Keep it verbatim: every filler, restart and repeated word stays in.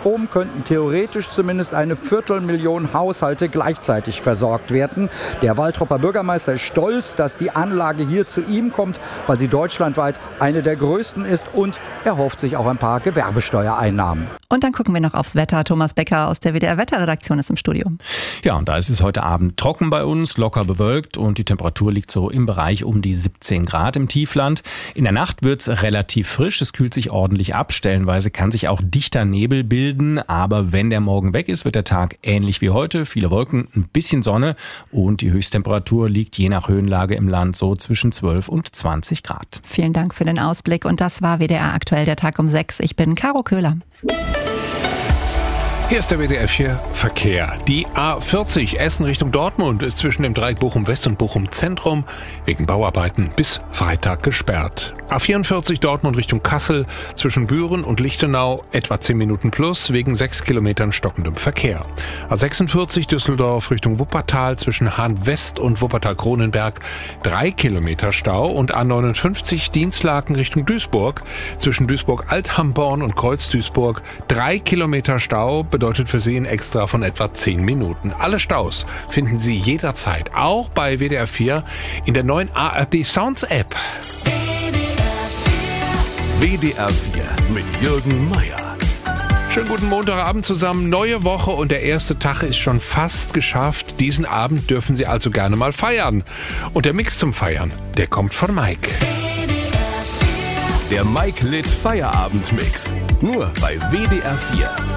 Strom könnten theoretisch zumindest eine Viertelmillion Haushalte gleichzeitig versorgt werden. Der Waltropper Bürgermeister ist stolz, dass die Anlage hier zu ihm kommt, weil sie deutschlandweit eine der größten ist, und er hofft sich auch ein paar Gewerbesteuereinnahmen. Und dann gucken wir noch aufs Wetter. Thomas Becker aus der W D R-Wetterredaktion ist im Studio. Ja, und da ist es heute Abend trocken bei uns, locker bewölkt, und die Temperatur liegt so im Bereich um die siebzehn Grad im Tiefland. In der Nacht wird es relativ frisch, es kühlt sich ordentlich ab. Stellenweise kann sich auch dichter Nebel bilden, aber wenn der Morgen weg ist, wird der Tag ähnlich wie heute. Viele Wolken, ein bisschen Sonne, und die Höchsttemperatur liegt je nach Höhenlage im Land so zwischen zwölf und zwanzig Grad. Vielen Dank für den Ausblick, und das war W D R aktuell, der Tag um sechs. Ich bin Caro Köhler. Hier ist der W D R vier Verkehr. Die A vierzig Essen Richtung Dortmund ist zwischen dem Dreieck Bochum West und Bochum Zentrum wegen Bauarbeiten bis Freitag gesperrt. A vierundvierzig Dortmund Richtung Kassel zwischen Büren und Lichtenau etwa zehn Minuten plus wegen sechs Kilometern stockendem Verkehr. A sechsundvierzig Düsseldorf Richtung Wuppertal zwischen Hahn West und Wuppertal-Kronenberg drei Kilometer Stau, und A neunundfünfzig Dienstlaken Richtung Duisburg zwischen Duisburg-Althamborn und Kreuz-Duisburg drei Kilometer Stau, bedeutet für Sie ein Extra von etwa zehn Minuten. Alle Staus finden Sie jederzeit, auch bei W D R vier, in der neuen A R D Sounds App. W D R vier mit Jürgen Meier. Schönen guten Montagabend zusammen. Neue Woche und der erste Tag ist schon fast geschafft. Diesen Abend dürfen Sie also gerne mal feiern. Und der Mix zum Feiern, der kommt von Mike. Der Mike Litt Feierabend-Mix. Nur bei W D R vier.